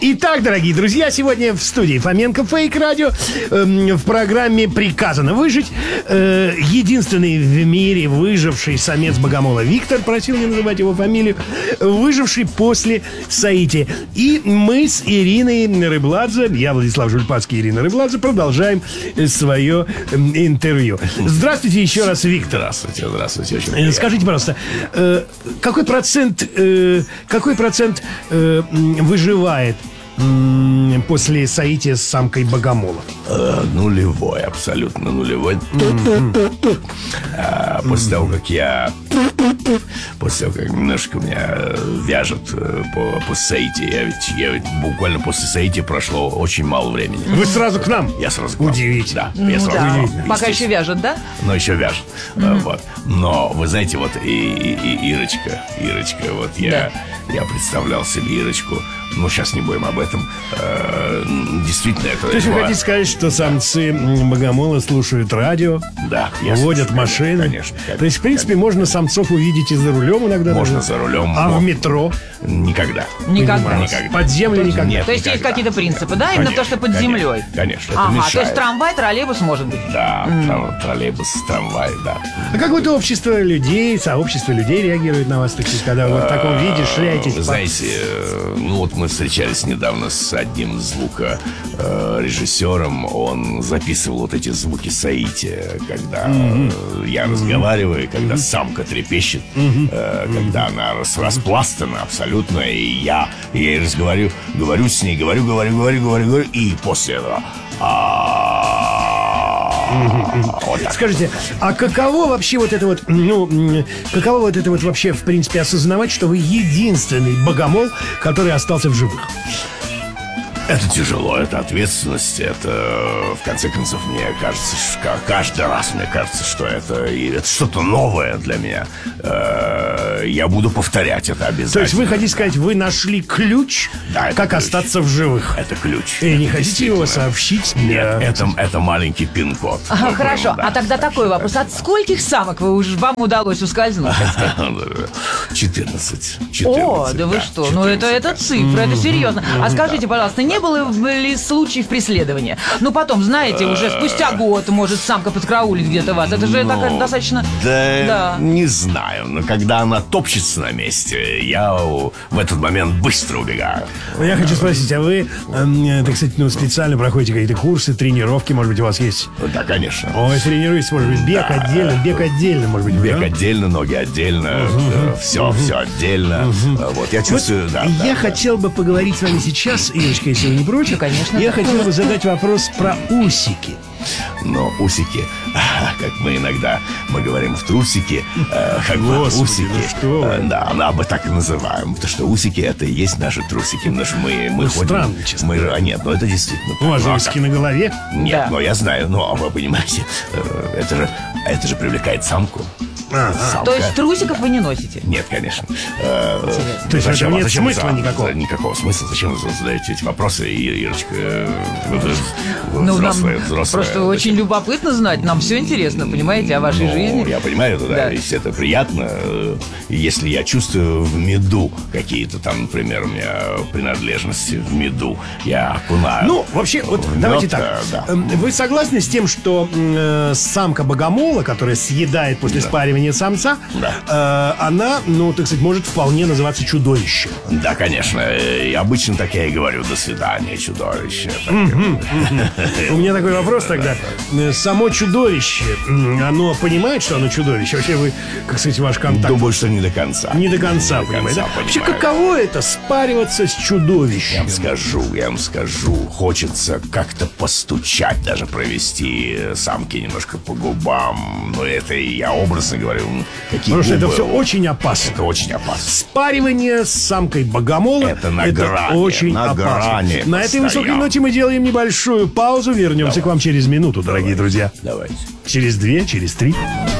Итак, дорогие друзья, сегодня в студии Фоменко Фейк Радио в программе «Приказано выжить» единственный в мире выживший самец богомола Виктор, просил не называть его фамилию, выживший после соития. И мы с Ириной Рыбладзе, я Владислав Жульпацкий, Ирина Рыбладзе, продолжаем свое интервью. Здравствуйте еще раз, Виктор. Здравствуйте, здравствуйте. Очень приятно. Скажите, пожалуйста, какой процент выживает после соития с самкой богомола? Нулевой, абсолютно нулевой. После того, как немножко меня вяжет по соитию, я ведь буквально после соития прошло очень мало времени. Вы сразу к нам? Я сразу к вам. Удивительно. Да, я сразу к вам. Пока еще вяжет, да? Но еще вяжет. Вот. Но, вы знаете, вот и Ирочка, вот я представлял себе Ирочку. Ну, сейчас не будем об этом. Действительно, это... То есть вы хотите сказать, что самцы богомола слушают радио, да, водят машины? Конечно. То есть, в принципе, можно самцов увидеть и за рулем иногда. Можно даже. за рулем. А в метро? Никогда. Никогда. Под землю никогда? Нет, то есть есть какие-то принципы, да? Именно то, что под землей? Конечно, это Ага, мешает. то есть трамвай, троллейбус может быть? Да, троллейбус, трамвай, да. А как вот общество людей, сообщество людей реагирует на вас, так сказать, когда вы в таком виде шляетесь? Вы знаете, ну вот мы встречались недавно с одним звукорежиссером. Он записывал вот эти звуки соития, когда я разговариваю, когда самка трепещет, когда она распластана абсолютно, и я ей разговариваю, говорю с ней, говорю, и после этого... Вот так. Скажите, а каково вообще вот это вот, каково вот это вот вообще, в принципе, осознавать, что вы единственный богомол, который остался в живых? Это тяжело, это ответственность, это, в конце концов, мне кажется, каждый раз мне кажется, что это что-то новое для меня. Я буду повторять это обязательно. То есть вы хотите сказать, вы нашли ключ, да, как ключ. Остаться в живых? Это ключ. И не хотите его сообщить? Нет, это маленький пин-код. Хорошо, а тогда такой вопрос. От скольких самок вам удалось ускользнуть? 14. О, да вы что? 14, Ну это цифра, это серьезно. А скажите, пожалуйста, не было ли случаев преследования? Ну потом, знаете, уже спустя год может самка подкраулить где-то вас. Это же так достаточно... Да, не знаю. Но когда она топчется на месте, я в этот момент быстро убегаю. Я хочу спросить, а вы, так сказать, специально проходите какие-то курсы, тренировки, может быть, у вас есть? Да, конечно. Ой, тренируетесь, может быть, бег отдельно, может быть, бег да? отдельно, ноги отдельно, все отдельно. Вот, я чувствую, Я хотел бы поговорить с вами сейчас, Ирочка, если вы не против. Конечно. Я хотел бы задать вопрос про усики. Но усики, как мы иногда говорим в трусике, как бы Господи, усики, ну что вы. да, мы так и называем, потому что усики это и есть наши трусики, потому что мы ходим. Странно, честно говоря. Нет, ну это действительно. У вас же Ну, а усики как? на голове. Нет, Да. но я знаю, а вы понимаете, это же привлекает самку. Самка. То есть трусиков вы не носите? Нет, конечно. То есть в этом нет смысла никакого? Никакого смысла. Зачем вы задаете эти вопросы, Ирочка? Вы Ну, взрослая. просто очень любопытно знать. Нам все интересно, понимаете, о вашей жизни. Я понимаю, да, если это приятно. Если я чувствую в меду какие-то там, например, у меня принадлежности в меду, я окунаю. Ну, вообще, вот в давайте мед, так. да. Вы согласны с тем, что самка богомола, которая съедает после спаривания самца, она, так сказать, может вполне называться чудовищем? Да, конечно. И обычно так я и говорю: до свидания, чудовище. У меня такой вопрос тогда. Само чудовище, оно понимает, что оно чудовище? Вообще вы, как сказать, ваш контакт? Думаю, что не до конца. Не до конца, Не до понимаете? конца Да? Вообще, понимаю. каково это спариваться с чудовищем? Я вам скажу. Хочется как-то постучать, даже провести самке немножко по губам. Но это я образно говорю. Какие Потому что это губы? все очень опасно. Это очень опасно. Спаривание с самкой богомола Это на грани, очень на опасно. грани На этой высокой постоянно. ноте мы делаем небольшую паузу. Вернемся к вам через минуту, дорогие друзья. Давайте. Через 2, через 3.